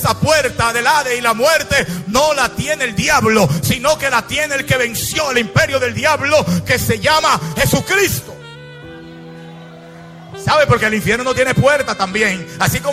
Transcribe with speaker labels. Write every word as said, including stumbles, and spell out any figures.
Speaker 1: esa puerta del Hades y la muerte no la tiene el diablo, sino que la tiene el que venció el imperio del diablo, que se llama Jesucristo. ¿Sabe? Porque el infierno no tiene puerta también. Así como